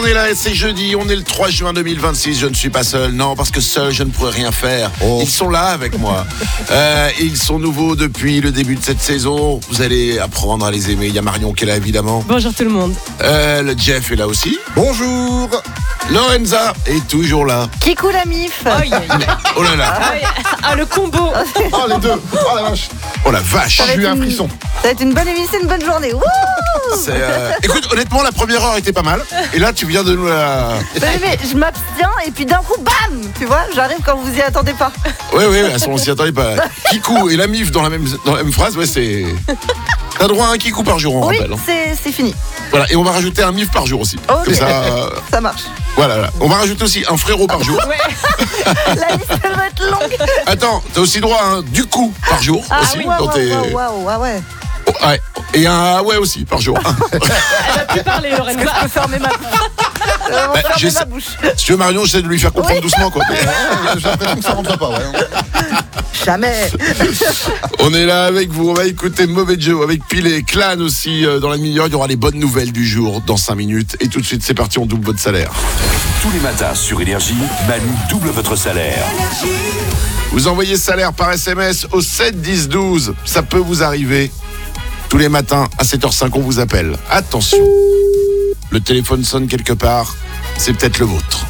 on est là, c'est jeudi, on est le 3 juin 2026, je ne suis pas seul, non, parce que seul, je ne pourrais rien faire. Ils sont là avec moi. Ils sont nouveaux depuis le début de cette saison, vous allez apprendre à les aimer. Il y a Marion qui est là, évidemment. Bonjour tout le monde. Le Jeff est là aussi. Bonjour. Lorenza est toujours là. Kikou la mif. Oh là là. Ah, le combo. Oh, les deux. Oh la vache. Oh la vache. J'ai eu un frisson. Ça va être une bonne émission, une bonne journée. Wouh. Écoute, honnêtement, la première heure était pas mal. Et là, tu viens de nous la... Mais je m'abstiens et puis d'un coup, bam. Tu vois, j'arrive quand vous y attendez pas. Oui, on s'y attendait pas. Kikou et la mif dans la même phrase, ouais, c'est... T'as droit à un kikou par jour, on Oui, rappelle. c'est fini. Voilà, et on va rajouter un mif par jour aussi. Ok. Comme ça, Ça marche. voilà. On va rajouter aussi un frérot par jour. La liste, elle va être longue. Attends, t'as aussi droit à un du coup par jour aussi. oui, dans tes... ouais. Oh, ouais. Et un ouais aussi par jour. Elle va plus parler, Lorenza. Je peux fermer ma bouche. j'essaie- ma bouche. Si tu veux, Marion, j'essaie de lui faire comprendre doucement, quoi. J'ai l'impression que ça rentre pas, ouais. Jamais. On est là avec vous, on va écouter Mauvais Joe avec Pile et Clan aussi. Dans la demi-heure, il y aura les bonnes nouvelles du jour dans 5 minutes. Et tout de suite, c'est parti, on double votre salaire. Tous les matins sur Énergie, Manu double votre salaire. Vous envoyez salaire par SMS au 7 10 12. Ça peut vous arriver. Tous les matins, à 7h05, on vous appelle. Attention, le téléphone sonne quelque part. C'est peut-être le vôtre.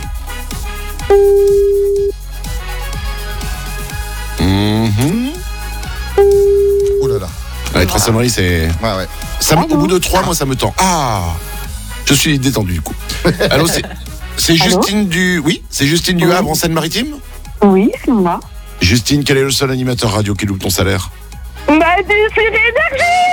Ouh là là. Ouais, 3 sonneries, c'est... Ouais. Ça, au bout de 3, moi, ça me tend. Ah, je suis détendu, du coup. Allô, c'est Justine du... Oui, c'est Justine du Havre, en Seine-Maritime. Oui, c'est moi. Justine, quel est le seul animateur radio qui loupe ton salaire? Bah, c'est Énergie.